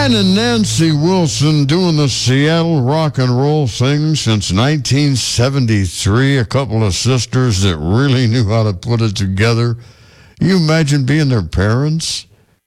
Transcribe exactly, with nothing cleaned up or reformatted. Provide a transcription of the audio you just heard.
Brian and Nancy Wilson doing the Seattle rock and roll thing since nineteen seventy-three. A couple of sisters that really knew how to put it together. You imagine being their parents?